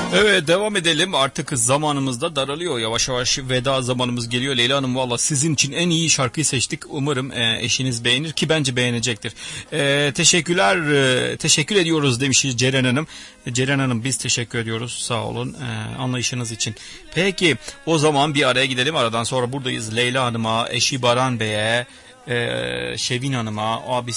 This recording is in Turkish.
Evet, devam edelim. Artık zamanımız da daralıyor. Yavaş yavaş veda zamanımız geliyor. Leyla Hanım, valla sizin için en iyi şarkıyı seçtik. Umarım eşiniz beğenir, ki bence beğenecektir. Teşekkürler, teşekkür ediyoruz demiş Ceren Hanım. Ceren Hanım, biz teşekkür ediyoruz. Sağ olun anlayışınız için. Peki o zaman bir araya gidelim. Aradan sonra buradayız. Leyla Hanım'a, eşi Baran Bey'e, Şevin Hanım'a, abi